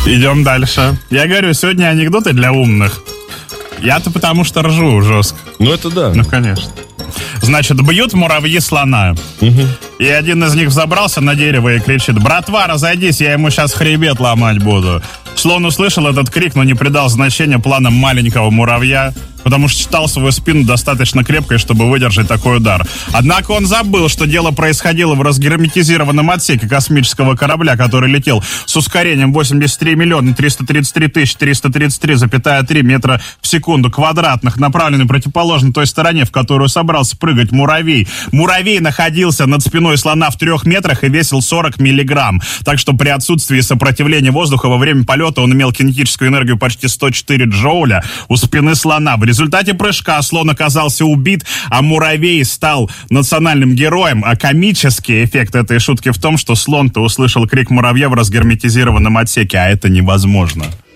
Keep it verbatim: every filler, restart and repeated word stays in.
Идем дальше. Я говорю, сегодня анекдоты для умных. Я-то потому что ржу жестко. Ну, это да. Ну, конечно. Значит, бьют муравьи слона. Угу. И один из них взобрался на дерево и кричит: «Братва, разойдись, я ему сейчас хребет ломать буду». Слон услышал этот крик, но не придал значения планам маленького муравья, потому что считал свою спину достаточно крепкой, чтобы выдержать такой удар. Однако он забыл, что дело происходило в разгерметизированном отсеке космического корабля, который летел с ускорением восемьдесят три миллиона триста тридцать три тысячи триста тридцать три целых три метра в секунду квадратных, направленный противоположно той стороне, в которую собрался прыгать муравей. Муравей находился над спиной слона в трех метрах и весил сорок миллиграмм. Так что при отсутствии сопротивления воздуха во время полета он имел кинетическую энергию почти сто четыре джоуля у спины слона. В результате прыжка слон оказался убит, а муравей стал национальным героем. А комический эффект этой шутки в том, что слон-то услышал крик муравья в разгерметизированном отсеке, а это невозможно.